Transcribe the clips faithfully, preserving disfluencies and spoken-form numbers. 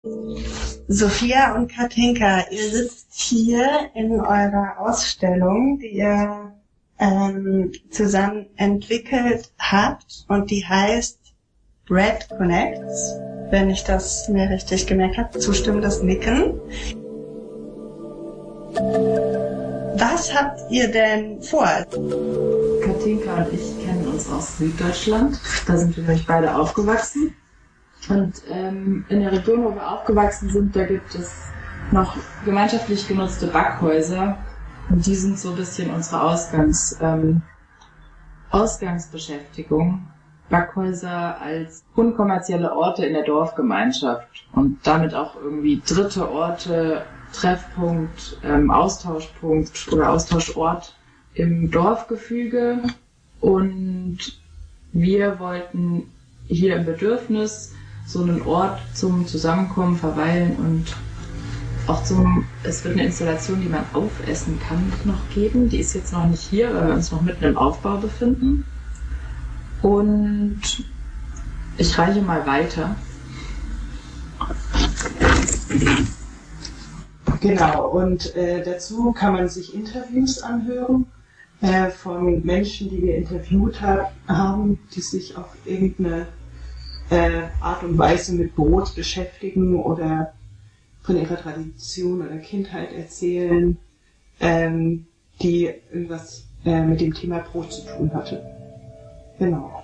Sophia und Katinka, ihr sitzt hier in eurer Ausstellung, die ihr ähm, zusammen entwickelt habt und die heißt Red Connects, wenn ich das mir richtig gemerkt habe, zustimmendes Nicken. Was habt ihr denn vor? Katinka und ich kennen uns aus Süddeutschland, da sind wir nämlich beide aufgewachsen. Und ähm, in der Region, wo wir aufgewachsen sind, da gibt es noch gemeinschaftlich genutzte Backhäuser. Und die sind so ein bisschen unsere Ausgangs, ähm, Ausgangsbeschäftigung. Backhäuser als unkommerzielle Orte in der Dorfgemeinschaft und damit auch irgendwie dritte Orte, Treffpunkt, ähm, Austauschpunkt oder Austauschort im Dorfgefüge. Und wir wollten hier im Bedürfnis so einen Ort zum Zusammenkommen, Verweilen und auch zum, es wird eine Installation, die man aufessen kann, noch geben. Die ist jetzt noch nicht hier, weil wir uns noch mitten im Aufbau befinden. Und ich reiche mal weiter. Genau, und äh, dazu kann man sich Interviews anhören äh, von Menschen, die wir interviewt hab, haben, die sich auf irgendeine äh, Art und Weise mit Brot beschäftigen oder von ihrer Tradition oder Kindheit erzählen, ähm, die irgendwas äh, mit dem Thema Brot zu tun hatte. Genau.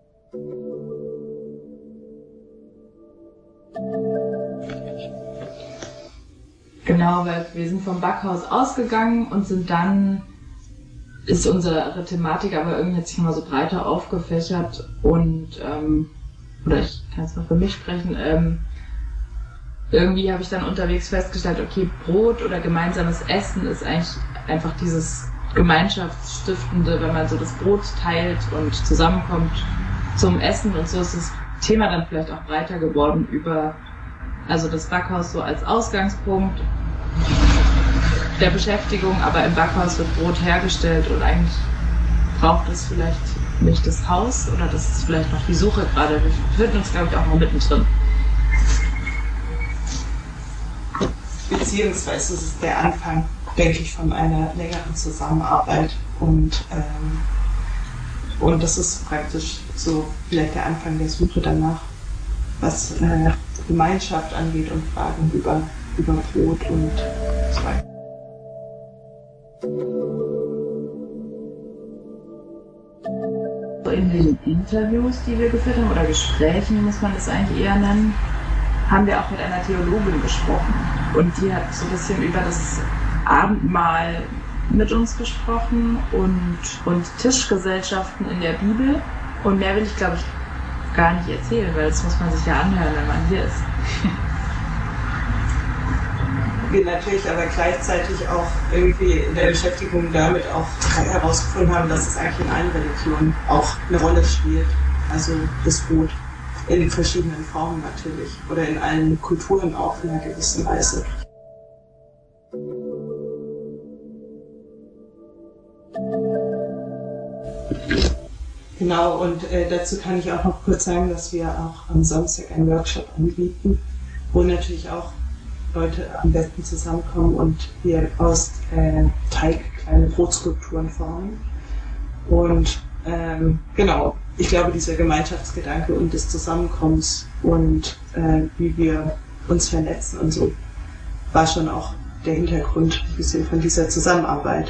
Genau, weil wir sind vom Backhaus ausgegangen und sind dann, ist unsere Thematik aber irgendwie jetzt mal so breiter aufgefächert und, ähm, oder ich kann es mal für mich sprechen, ähm, irgendwie habe ich dann unterwegs festgestellt, okay, Brot oder gemeinsames Essen ist eigentlich einfach dieses Gemeinschaftsstiftende, wenn man so das Brot teilt und zusammenkommt zum Essen, und so ist das Thema dann vielleicht auch breiter geworden über, also das Backhaus so als Ausgangspunkt der Beschäftigung, aber im Backhaus wird Brot hergestellt und eigentlich braucht es vielleicht nicht das Haus, oder das ist vielleicht noch die Suche gerade. Wir befinden uns, glaube ich, auch noch mittendrin. Beziehungsweise es ist der Anfang, denke ich, von einer längeren Zusammenarbeit und, ähm, und das ist praktisch so vielleicht der Anfang der Suche danach, was äh, Gemeinschaft angeht und Fragen über, über Brot und so weiter. In den Interviews, die wir geführt haben, oder Gesprächen muss man das eigentlich eher nennen, haben wir auch mit einer Theologin gesprochen. Und die hat so ein bisschen über das Abendmahl mit uns gesprochen und, und Tischgesellschaften in der Bibel. Und mehr will ich, glaube ich, gar nicht erzählen, weil das muss man sich ja anhören, wenn man hier ist. Wir natürlich aber gleichzeitig auch irgendwie in der Beschäftigung damit auch herausgefunden haben, dass es eigentlich in allen Religionen auch eine Rolle spielt. Also das Brot in verschiedenen Formen natürlich oder in allen Kulturen auch in einer gewissen Weise. Genau, und äh, dazu kann ich auch noch kurz sagen, dass wir auch am Samstag einen Workshop anbieten, wo natürlich auch Leute am besten zusammenkommen und wir aus äh, Teig kleine Brotskulpturen formen. Und ähm, genau, ich glaube, dieser Gemeinschaftsgedanke und des Zusammenkommens und äh, wie wir uns vernetzen und so, war schon auch der Hintergrund ein bisschen von dieser Zusammenarbeit.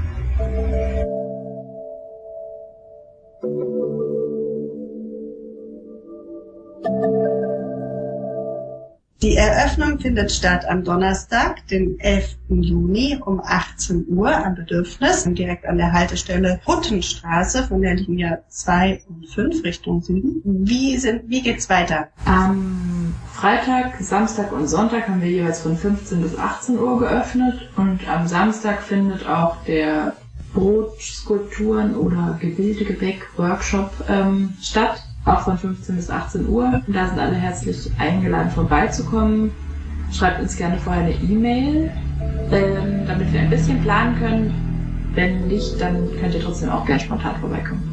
Die Eröffnung findet statt am Donnerstag, den elften Juni um achtzehn Uhr am Bedürfnis, direkt an der Haltestelle Huttenstraße von der Linie zwei und fünf Richtung Süden. Wie sind, wie geht's weiter? Am Freitag, Samstag und Sonntag haben wir jeweils von fünfzehn bis achtzehn Uhr geöffnet und am Samstag findet auch der Brotskulpturen oder Gebildegebäck-Workshop ähm, statt. Auch von fünfzehn bis achtzehn Uhr. Und da sind alle herzlich eingeladen, vorbeizukommen. Schreibt uns gerne vorher eine E-Mail, ähm, damit wir ein bisschen planen können. Wenn nicht, dann könnt ihr trotzdem auch gerne spontan vorbeikommen.